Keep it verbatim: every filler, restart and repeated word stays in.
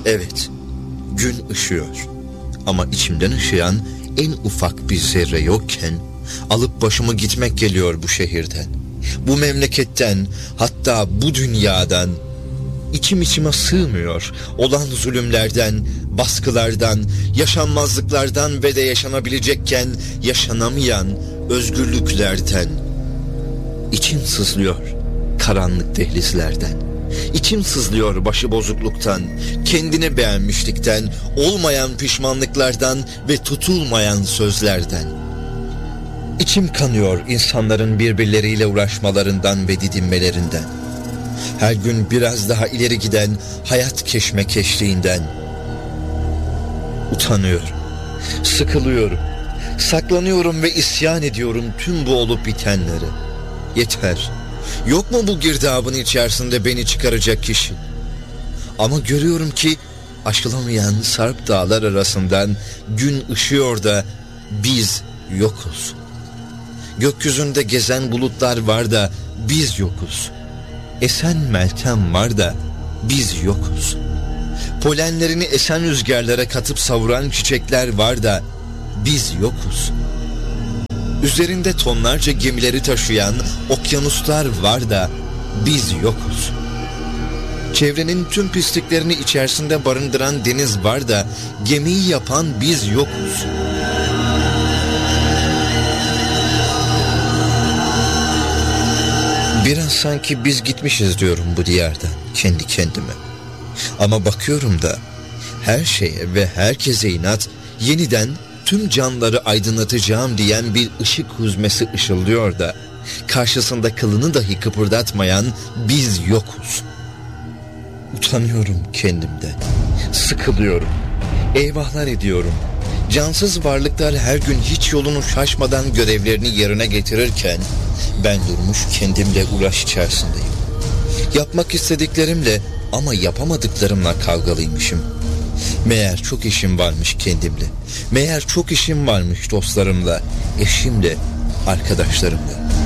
Evet, gün ışıyor ama içimden ışıyan en ufak bir zerre yokken alıp başımı gitmek geliyor bu şehirden, bu memleketten, hatta bu dünyadan. İçim içime sığmıyor olan zulümlerden, baskılardan, yaşanmazlıklardan ve de yaşanabilecekken yaşanamayan özgürlüklerden. İçim sızlıyor karanlık dehlizlerden. İçim sızlıyor başıbozukluktan, kendini beğenmişlikten, olmayan pişmanlıklardan ve tutulmayan sözlerden. İçim kanıyor insanların birbirleriyle uğraşmalarından ve didinmelerinden. Her gün biraz daha ileri giden hayat keşmekeşliğinden. Utanıyorum, sıkılıyorum, saklanıyorum ve isyan ediyorum tüm bu olup bitenlere. Yeter, yok mu bu girdabın içerisinde beni çıkaracak kişi? Ama görüyorum ki aşılamayan sarp dağlar arasından gün ışıyor da biz yokuz. Gökyüzünde gezen bulutlar var da biz yokuz. Esen meltem var da biz yokuz. Polenlerini esen rüzgarlara katıp savuran çiçekler var da biz yokuz. Üzerinde tonlarca gemileri taşıyan okyanuslar var da biz yokuz. Çevrenin tüm pisliklerini içerisinde barındıran deniz var da gemiyi yapan biz yokuz. Biraz sanki biz gitmişiz diyorum bu diyardan kendi kendime. Ama bakıyorum da her şeye ve herkese inat yeniden tüm canları aydınlatacağım diyen bir ışık huzmesi ışıldıyor da karşısında kılını dahi kıpırdatmayan biz yokuz. Utanıyorum kendimden, sıkılıyorum, eyvahlar ediyorum. Cansız varlıklar her gün hiç yolunu şaşmadan görevlerini yerine getirirken ben durmuş kendimle uğraş içerisindeyim. Yapmak istediklerimle ama yapamadıklarımla kavgalıymışım. Meğer çok işim varmış kendimle. Meğer çok işim varmış dostlarımla, eşimle, arkadaşlarımla.